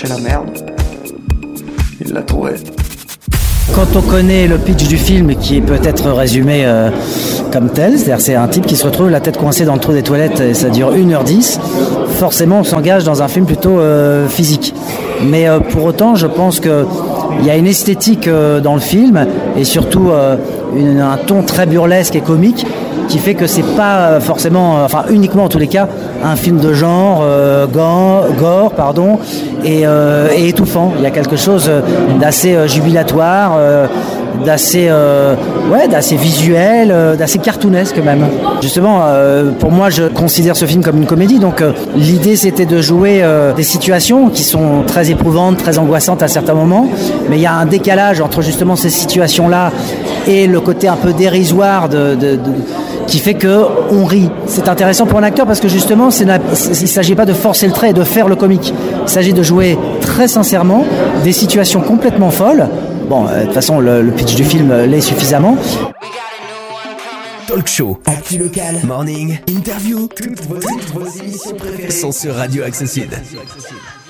cherchait la merde. Il l'a trouvée. Quand on connaît le pitch du film, qui peut être résumé comme tel, c'est-à-dire c'est un type qui se retrouve la tête coincée dans le trou des toilettes et ça dure 1h10, forcément on s'engage dans un film plutôt physique. Mais pour autant, je pense qu'il y a une esthétique dans le film et surtout un ton très burlesque et comique qui fait que c'est pas forcément, enfin uniquement en tous les cas, un film de genre gore, et étouffant. Il y a quelque chose d'assez jubilatoire, d'assez visuel, d'assez cartoonesque même. Justement, pour moi, je considère ce film comme une comédie. Donc, l'idée, c'était de jouer des situations qui sont très éprouvantes, très angoissantes à certains moments. Mais il y a un décalage entre justement ces situations-là et le côté un peu dérisoire qui fait que on rit. C'est intéressant pour un acteur parce que justement, il ne s'agit pas de forcer le trait et de faire le comique. Il s'agit de jouer très sincèrement des situations complètement folles. Bon, de toute façon, le pitch du film l'est suffisamment. Talk show, actu local, morning, interview, toutes vos émissions préférées sont sur Radio Accessible.